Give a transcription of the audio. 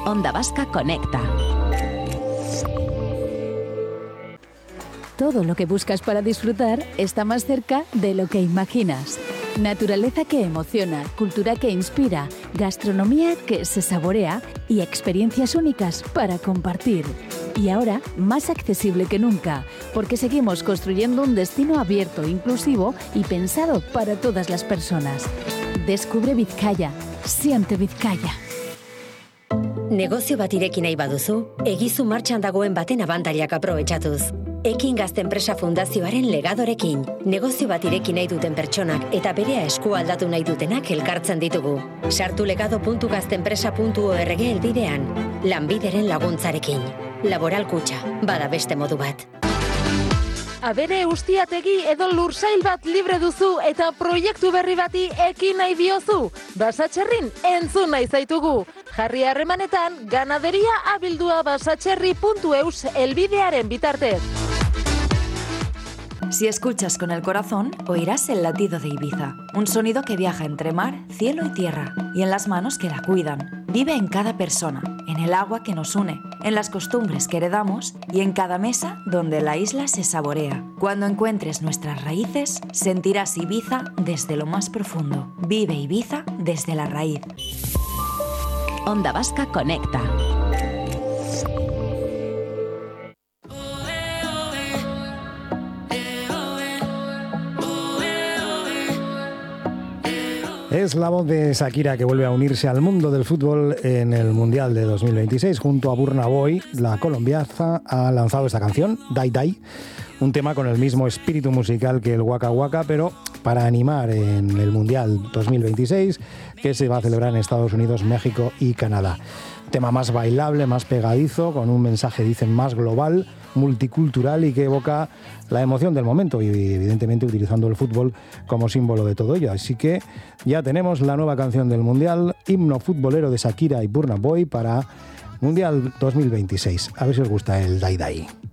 Onda Vasca Conecta. Todo lo que buscas para disfrutar está más cerca de lo que imaginas. Naturaleza que emociona, cultura que inspira, gastronomía que se saborea y experiencias únicas para compartir. Y ahora, más accesible que nunca, porque seguimos construyendo un destino abierto, inclusivo y pensado para todas las personas. Descubre Vizcaya. Siente Vizcaya. Negozio bat ireki nahi baduzu, egizu martxan dagoen baten abantailak aprobetxatuz. Ekin Gazte Enpresa Fundazioaren legadorekin. Negozio bat ireki nahi duten pertsonak eta berea esku aldatu nahi dutenak elkartzen ditugu. Sartu legado.gazteenpresa.org elbidean. Lanbideren laguntzarekin. Laboral Kutxa, bada beste modu bat. Abere ustiategi edo lursail bat libre duzu eta proiektu berri bati ekin nahi diozu. Basatxerrin entzun nahi zaitugu. Jarri harremanetan ganaderia@basatxerri.eus elbidearen bitartez. Si escuchas con el corazón, oirás el latido de Ibiza. Un sonido que viaja entre mar, cielo y tierra, y en las manos que la cuidan. Vive en cada persona, en el agua que nos une, en las costumbres que heredamos y en cada mesa donde la isla se saborea. Cuando encuentres nuestras raíces, sentirás Ibiza desde lo más profundo. Vive Ibiza desde la raíz. Onda Vasca Conecta. Es la voz de Shakira que vuelve a unirse al mundo del fútbol en el Mundial de 2026. Junto a Burna Boy, la colombiana ha lanzado esta canción, Dai Dai, un tema con el mismo espíritu musical que el Waka Waka, pero para animar en el Mundial 2026 que se va a celebrar en Estados Unidos, México y Canadá. Tema más bailable, más pegadizo, con un mensaje, dicen, más global, multicultural y que evoca la emoción del momento y evidentemente utilizando el fútbol como símbolo de todo ello. Así que ya tenemos la nueva canción del Mundial, himno futbolero de Shakira y Burna Boy para Mundial 2026. A ver si os gusta el Dai Dai.